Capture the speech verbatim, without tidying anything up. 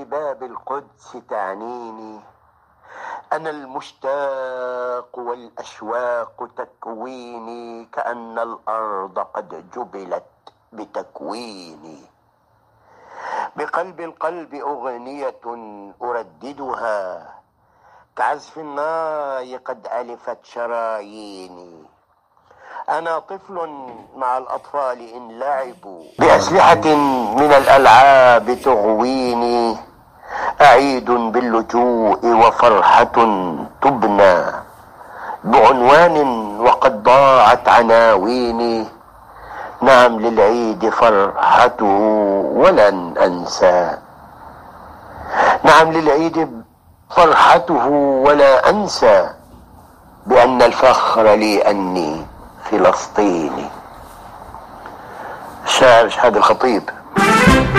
بباب القدس تعنيني، أنا المشتاق والأشواق تكويني، كأن الأرض قد جبلت بتكويني. بقلب القلب أغنية أرددها، كعزف الناي قد ألفت شراييني. أنا طفل مع الأطفال إن لعبوا بأسلحة من الألعاب تغويني، أعيد باللجوء وفرحة تبنى بعنوان وقد ضاعت عناويني. نعم للعيد فرحته ولن أنسى، نعم للعيد فرحته ولا أنسى، بأن الفخر لي أني فلسطيني. الشاعر شهاب الخطيب.